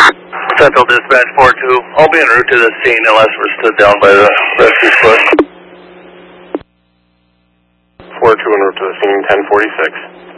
Central Dispatch 4-2. I'll be en route to the scene unless we're stood down by the rescue squad. 4-2 en route to the scene, 1046.